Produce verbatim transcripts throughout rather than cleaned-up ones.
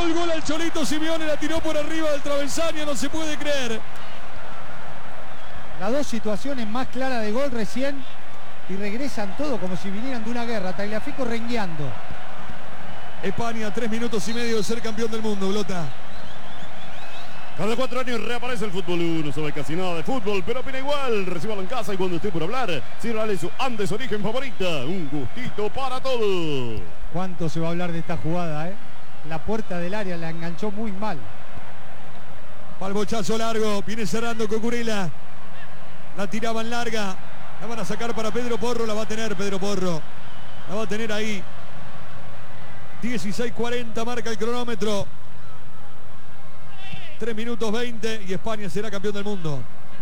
el gol al Cholito Simeone, la tiró por arriba del travesaño, no se puede creer. Las dos situaciones más claras de gol recién y regresan todo como si vinieran de una guerra. Tagliafico rengueando. España, tres minutos y medio de ser campeón del mundo, Blota. Cada cuatro años reaparece el fútbol. No sabe casi nada de fútbol, pero opina igual. Recíbalo en casa y cuando esté por hablar, sírvale su Andes Origen favorita. Un gustito para todos. ¿Cuánto se va a hablar de esta jugada, eh? La puerta del área la enganchó muy mal. Palbochazo largo, viene cerrando Cucurella. La tiraban larga. La van a sacar para Pedro Porro, la va a tener Pedro Porro. La va a tener ahí. dieciséis cuarenta marca el cronómetro. tres minutos veinte y España será campeón del mundo.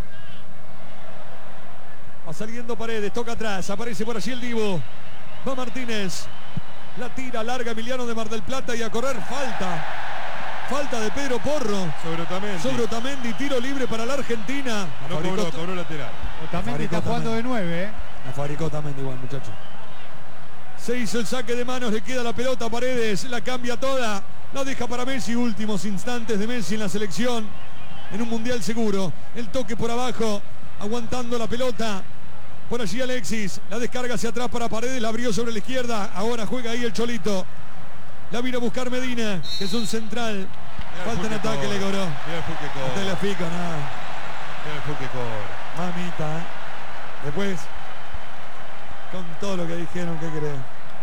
Va saliendo Paredes, toca atrás, aparece por allí el Dibu. Va Martínez. La tira larga Emiliano de Mar del Plata y a correr falta. Falta de Pedro Porro. Sobre Otamendi. Sobre Otamendi, tiro libre para la Argentina. No cobró, cobró lateral. Otamendi está jugando de nueve, ¿eh? La fabricó Otamendi igual, muchacho. Se hizo el saque de manos, le queda la pelota a Paredes, la cambia toda. La deja para Messi, últimos instantes de Messi en la selección. En un mundial seguro. El toque por abajo, aguantando la pelota. Por allí Alexis, la descarga hacia atrás para Paredes, la abrió sobre la izquierda. Ahora juega ahí el Cholito. La vino a buscar Medina, que es un central. Falta en ataque, le cobró. Mira el Fulque Cor. No te la pico, nada. Mira el Fulque Cor. Mamita, ¿eh? Después, con todo lo que dijeron, ¿qué crees?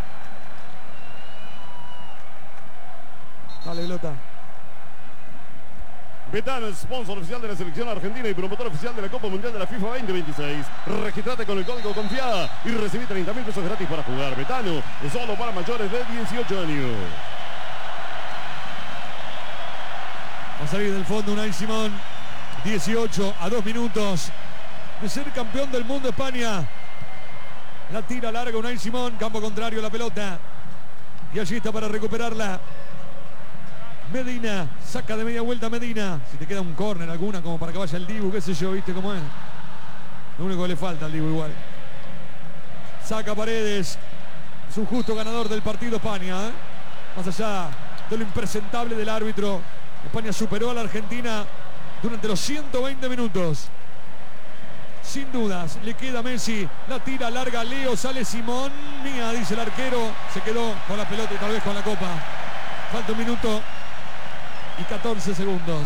Dale, Blota. Betano es sponsor oficial de la selección argentina y promotor oficial de la Copa Mundial de la FIFA veinte veintiséis. Registrate con el código Confiada y recibí treinta mil pesos gratis para jugar. Betano es solo para mayores de dieciocho años. Va a salir del fondo Unai Simón. dieciocho a dos minutos de ser campeón del mundo España. La tira larga Unai Simón. Campo contrario la pelota. Y allí está para recuperarla Medina, saca de media vuelta Medina. Si te queda un córner alguna como para que vaya el Dibu, qué sé yo, viste cómo es. Lo único que le falta al Dibu igual. Saca Paredes, su justo ganador del partido España, ¿eh? Más allá de lo impresentable del árbitro, España superó a la Argentina durante los ciento veinte minutos. Sin dudas, le queda Messi, la tira larga Leo, sale Simón, mía, dice el arquero, se quedó con la pelota y tal vez con la copa. Falta un minuto y catorce segundos.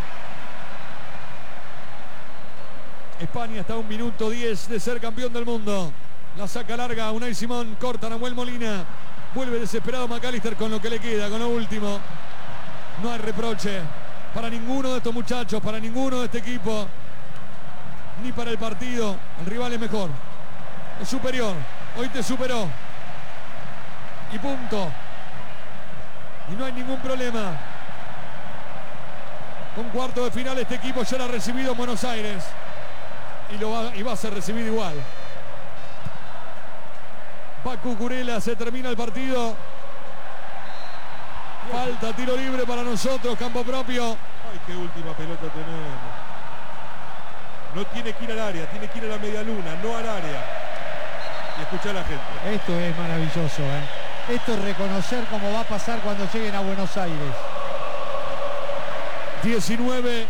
España está a un minuto diez de ser campeón del mundo. La saca larga Unai Simón, corta Nahuel Molina. Vuelve desesperado McAllister con lo que le queda, con lo último. No hay reproche para ninguno de estos muchachos, para ninguno de este equipo, ni para el partido. El rival es mejor, es superior. Hoy te superó y punto. Y no hay ningún problema. Con cuarto de final este equipo ya lo ha recibido en Buenos Aires. Y, lo va, y va a ser recibido igual. Va Cucurella, se termina el partido. Falta, tiro libre para nosotros, campo propio. Ay, qué última pelota tenemos. No tiene que ir al área, tiene que ir a la media luna, no al área. Y escuchar a la gente. Esto es maravilloso, ¿eh? Esto es reconocer cómo va a pasar cuando lleguen a Buenos Aires. diecinueve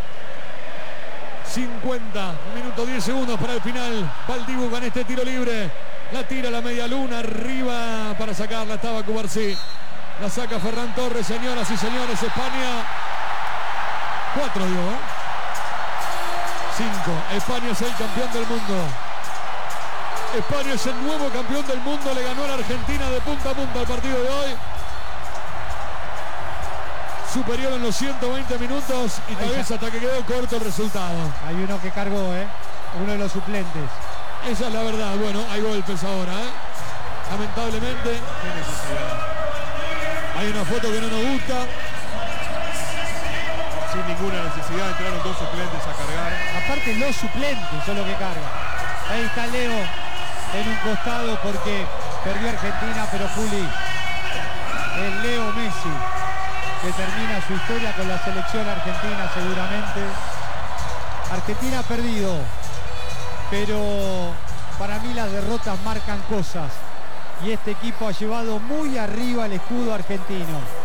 cincuenta, un minuto diez segundos para el final. Va el Dibu con este tiro libre. La tira a la media luna, arriba para sacarla estaba Cubarsí. La saca Ferran Torres, señoras y señores. España cuatro, digo, ¿eh? cinco. España es el campeón del mundo. España es el nuevo campeón del mundo. Le ganó a la Argentina de punta a punta el partido de hoy. Superior en los ciento veinte minutos y tal vez hasta que quedó corto el resultado. Hay uno que cargó, ¿eh? Uno de los suplentes. Esa es la verdad. Bueno, hay golpes ahora, ¿eh? Lamentablemente. Qué necesidad. Hay una foto que no nos gusta. Sin ninguna necesidad entraron dos suplentes a cargar. Aparte los suplentes son los que cargan. Ahí está Leo en un costado porque perdió Argentina, pero Juli, el Leo Messi, que termina su historia con la selección argentina seguramente. Argentina ha perdido, pero para mí las derrotas marcan cosas. Y este equipo ha llevado muy arriba el escudo argentino.